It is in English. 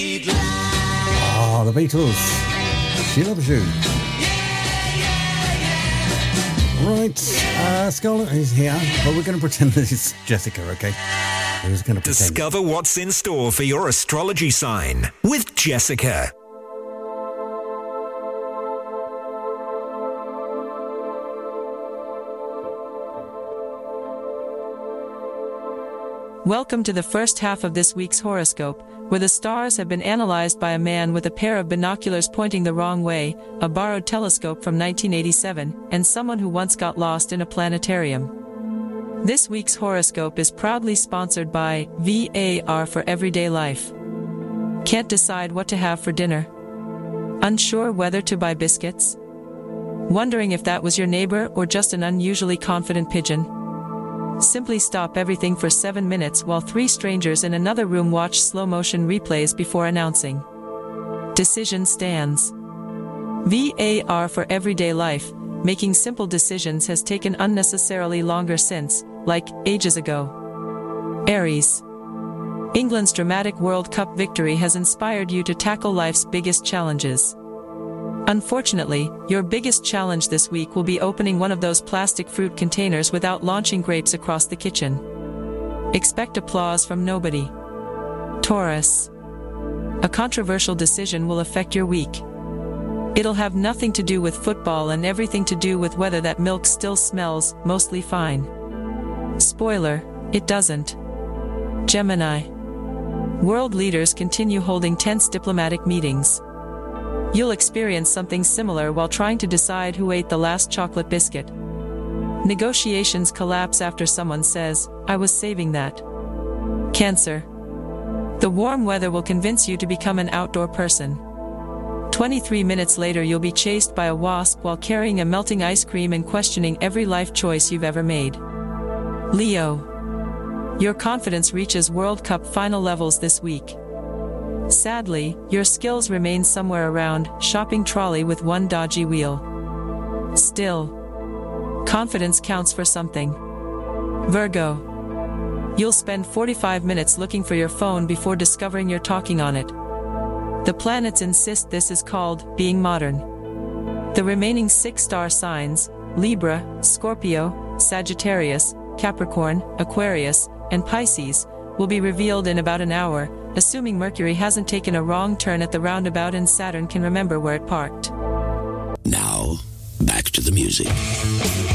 Oh, the Beatles. She loves you. Right, Scarlett is here, but we're going to pretend this is Jessica, okay? Who's going to pretend? Discover what's in store for your astrology sign with Jessica. Welcome to the first half of this week's horoscope, where the stars have been analyzed by a man with a pair of binoculars pointing the wrong way, a borrowed telescope from 1987, and someone who once got lost in a planetarium. This week's horoscope is proudly sponsored by VAR for Everyday Life. Can't decide what to have for dinner? Unsure whether to buy biscuits? Wondering if that was your neighbor or just an unusually confident pigeon? Simply stop everything for 7 minutes while 3 strangers in another room watch slow-motion replays before announcing. Decision stands. VAR for Everyday Life, making simple decisions has taken unnecessarily longer since, like, ages ago. Aries. England's dramatic World Cup victory has inspired you to tackle life's biggest challenges. Unfortunately, your biggest challenge this week will be opening one of those plastic fruit containers without launching grapes across the kitchen. Expect applause from nobody. Taurus. A controversial decision will affect your week. It'll have nothing to do with football and everything to do with whether that milk still smells mostly fine. Spoiler, it doesn't. Gemini. World leaders continue holding tense diplomatic meetings. You'll experience something similar while trying to decide who ate the last chocolate biscuit. Negotiations collapse after someone says, "I was saving that." Cancer. The warm weather will convince you to become an outdoor person. 23 minutes later you'll be chased by a wasp while carrying a melting ice cream and questioning every life choice you've ever made. Leo. Your confidence reaches World Cup final levels this week. Sadly, your skills remain somewhere around shopping trolley with one dodgy wheel. Still, confidence counts for something. Virgo. You'll spend 45 minutes looking for your phone before discovering you're talking on it. The planets insist this is called being modern. The remaining 6 star signs, Libra, Scorpio, Sagittarius, Capricorn, Aquarius, and Pisces, will be revealed in about an hour, assuming Mercury hasn't taken a wrong turn at the roundabout and Saturn can remember where it parked. Now, back to the music.